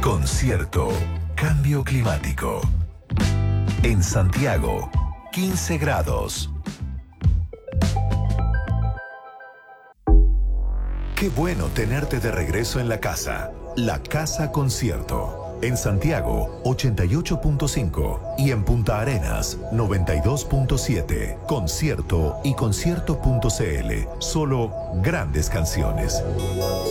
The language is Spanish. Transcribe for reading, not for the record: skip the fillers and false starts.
Concierto Cambio Climático. En Santiago, 15 grados. Qué bueno tenerte de regreso en la casa. La Casa Concierto. En Santiago, 88.5 y en Punta Arenas, 92.7. Concierto y concierto.cl. Solo grandes canciones.